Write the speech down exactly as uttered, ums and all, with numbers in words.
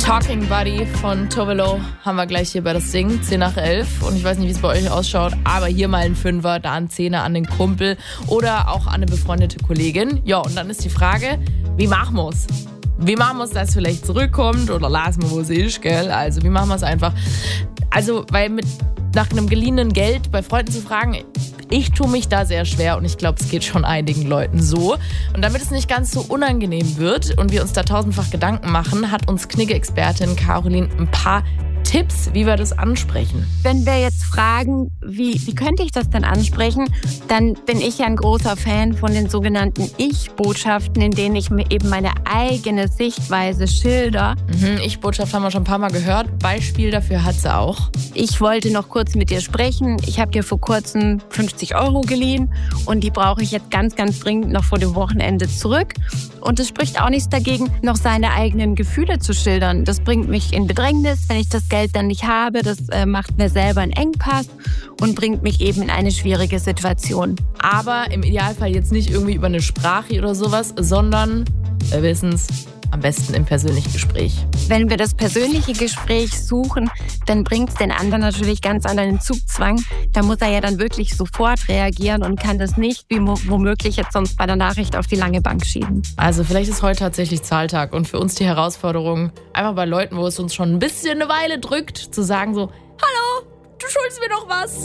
Talking Buddy von Tovelo haben wir gleich hier bei das Ding, zehn nach elf. Und ich weiß nicht, wie es bei euch ausschaut, aber hier mal ein Fünfer, da ein Zehner an den Kumpel oder auch an eine befreundete Kollegin. Ja, und dann ist die Frage, wie machen wir es? Wie machen wir es, dass es vielleicht zurückkommt oder lassen wir, wo es ist, gell? Also wie machen wir es einfach? Also, weil mit nach einem geliehenen Geld bei Freunden zu fragen, ich tue mich da sehr schwer und ich glaube, es geht schon einigen Leuten so. Und damit es nicht ganz so unangenehm wird und wir uns da tausendfach Gedanken machen, hat uns Knigge-Expertin Caroline ein paar Tipps, wie wir das ansprechen. Wenn wir jetzt fragen, wie, wie könnte ich das denn ansprechen, dann bin ich ja ein großer Fan von den sogenannten Ich-Botschaften, in denen ich mir eben meine eigene Sichtweise schilder. Mhm, Ich-Botschaft haben wir schon ein paar Mal gehört. Beispiel dafür hat sie auch. Ich wollte noch kurz mit dir sprechen. Ich habe dir vor kurzem fünfzig Euro geliehen und die brauche ich jetzt ganz, ganz dringend noch vor dem Wochenende zurück. Und es spricht auch nichts dagegen, noch seine eigenen Gefühle zu schildern. Das bringt mich in Bedrängnis, wenn ich das Geld dann nicht habe. Das äh, macht mir selber einen Engpass und bringt mich eben in eine schwierige Situation. Aber im Idealfall jetzt nicht irgendwie über eine Sprache oder sowas, sondern, wir wissen es, am besten im persönlichen Gespräch. Wenn wir das persönliche Gespräch suchen, dann bringt es den anderen natürlich ganz an den Zugzwang. Da muss er ja dann wirklich sofort reagieren und kann das nicht, wie womöglich jetzt sonst bei der Nachricht, auf die lange Bank schieben. Also vielleicht ist heute tatsächlich Zahltag und für uns die Herausforderung, einfach bei Leuten, wo es uns schon ein bisschen eine Weile drückt, zu sagen so, hallo, du schuldest mir doch was.